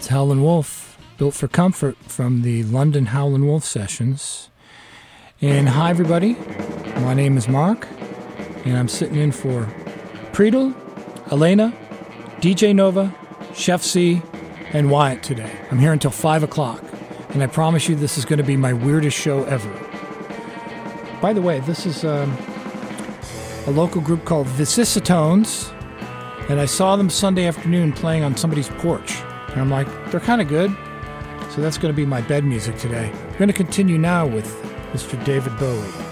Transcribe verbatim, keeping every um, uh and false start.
Howlin' Wolf, Built for Comfort from the London Howlin' Wolf sessions. And hi everybody, my name is Mark, and I'm sitting in for Preedel, Elena, D J Nova, Chef C, and Wyatt today. I'm here until five o'clock, and I promise you this is going to be my weirdest show ever. By the way, this is um, a local group called Vicissitones, and I saw them Sunday afternoon playing on somebody's porch. And I'm like, they're kind of good. So that's going to be my bed music today. I'm going to continue now with Mister David Bowie.